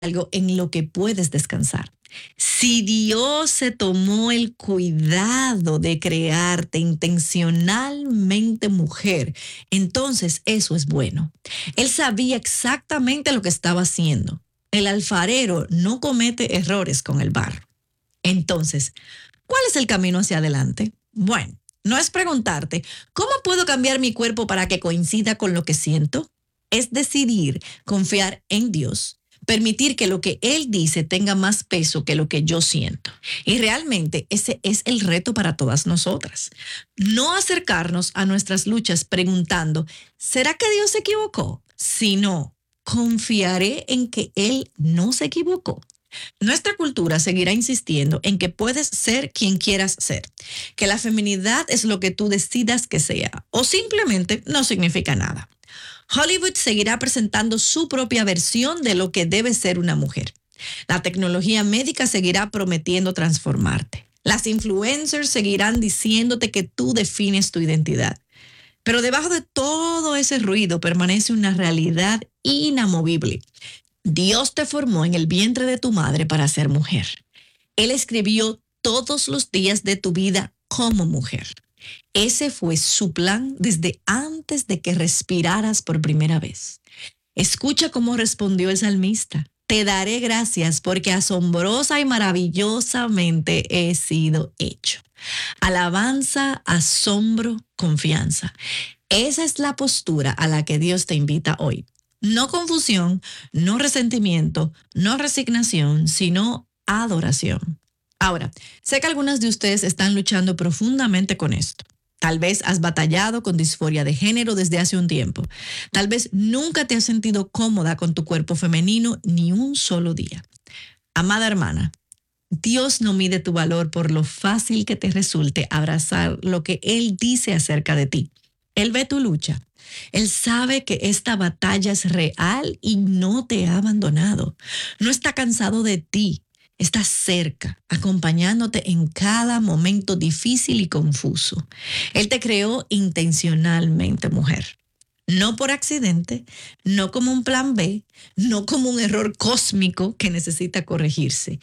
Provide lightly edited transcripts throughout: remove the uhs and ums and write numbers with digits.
algo en lo que puedes descansar. Si Dios se tomó el cuidado de crearte intencionalmente mujer, entonces eso es bueno. Él sabía exactamente lo que estaba haciendo. El alfarero no comete errores con el barro. Entonces, ¿cuál es el camino hacia adelante? Bueno, no es preguntarte, ¿cómo puedo cambiar mi cuerpo para que coincida con lo que siento? Es decidir confiar en Dios, permitir que lo que Él dice tenga más peso que lo que yo siento. Y realmente ese es el reto para todas nosotras. No acercarnos a nuestras luchas preguntando, ¿será que Dios se equivocó? Sino, confiaré en que Él no se equivocó. Nuestra cultura seguirá insistiendo en que puedes ser quien quieras ser, que la feminidad es lo que tú decidas que sea, o simplemente no significa nada. Hollywood seguirá presentando su propia versión de lo que debe ser una mujer. La tecnología médica seguirá prometiendo transformarte. Las influencers seguirán diciéndote que tú defines tu identidad. Pero debajo de todo ese ruido permanece una realidad inamovible. Dios te formó en el vientre de tu madre para ser mujer. Él escribió todos los días de tu vida como mujer. Ese fue su plan desde antes de que respiraras por primera vez. Escucha cómo respondió el salmista. Te daré gracias porque asombrosa y maravillosamente he sido hecho. Alabanza, asombro, confianza. Esa es la postura a la que Dios te invita hoy. No confusión, no resentimiento, no resignación, sino adoración. Ahora, sé que algunas de ustedes están luchando profundamente con esto. Tal vez has batallado con disforia de género desde hace un tiempo. Tal vez nunca te has sentido cómoda con tu cuerpo femenino ni un solo día. Amada hermana, Dios no mide tu valor por lo fácil que te resulte abrazar lo que Él dice acerca de ti. Él ve tu lucha. Él sabe que esta batalla es real y no te ha abandonado. No está cansado de ti. Está cerca, acompañándote en cada momento difícil y confuso. Él te creó intencionalmente, mujer. No por accidente, no como un plan B, no como un error cósmico que necesita corregirse.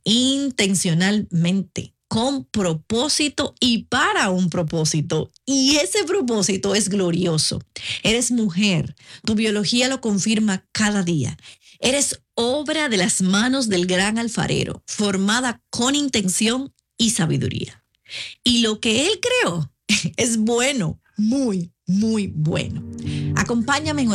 Intencionalmente, con propósito y para un propósito. Y ese propósito es glorioso. Eres mujer. Tu biología lo confirma cada día. Eres obra de las manos del gran alfarero, formada con intención y sabiduría. Y lo que Él creó es bueno, muy, muy bueno. Acompáñame en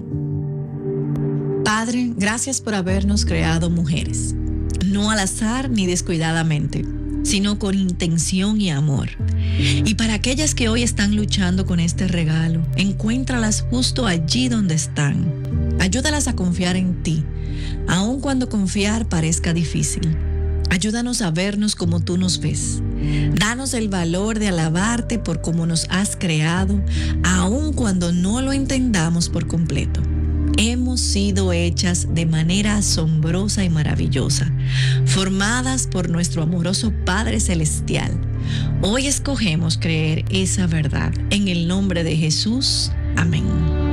oración. Padre, gracias por habernos creado mujeres, no al azar ni descuidadamente, sino con intención y amor. Y para aquellas que hoy están luchando con este regalo, encuéntralas justo allí donde están. Ayúdalas a confiar en ti, aun cuando confiar parezca difícil. Ayúdanos a vernos como tú nos ves. Danos el valor de alabarte por cómo nos has creado, aun cuando no lo entendamos por completo. Hemos sido hechas de manera asombrosa y maravillosa, formadas por nuestro amoroso Padre Celestial. Hoy escogemos creer esa verdad. En el nombre de Jesús. Amén.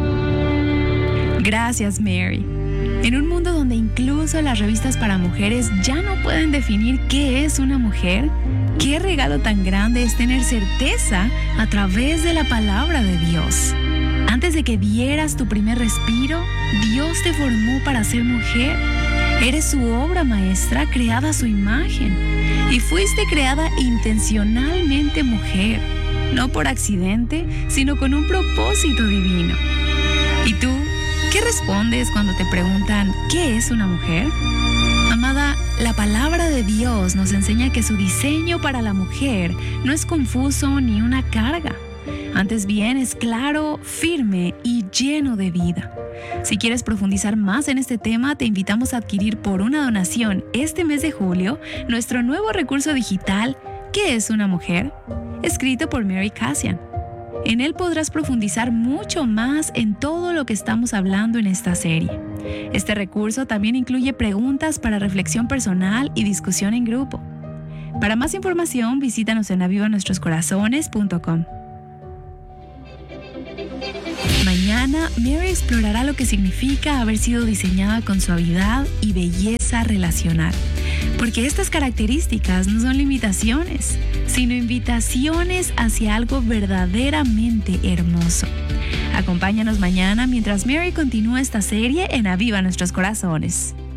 Gracias, Mary. En un mundo donde incluso las revistas para mujeres ya no pueden definir qué es una mujer, qué regalo tan grande es tener certeza a través de la palabra de Dios. Antes de que dieras tu primer respiro, Dios te formó para ser mujer. Eres su obra maestra creada a su imagen y fuiste creada intencionalmente mujer, no por accidente, sino con un propósito divino. ¿Y tú? ¿Qué respondes cuando te preguntan ¿qué es una mujer? Amada, la palabra de Dios nos enseña que su diseño para la mujer no es confuso ni una carga. Antes bien, es claro, firme y lleno de vida. Si quieres profundizar más en este tema, te invitamos a adquirir por una donación este mes de julio nuestro nuevo recurso digital ¿Qué es una mujer?, escrito por Mary Cassian. En él podrás profundizar mucho más en todo lo que estamos hablando en esta serie. Este recurso también incluye preguntas para reflexión personal y discusión en grupo. Para más información, visítanos en avivanuestroscorazones.com. Mañana mañana, Mary explorará lo que significa haber sido diseñada con suavidad y belleza relacional. Porque estas características no son limitaciones, sino invitaciones hacia algo verdaderamente hermoso. Acompáñanos mañana mientras Mary continúa esta serie en Aviva Nuestros Corazones.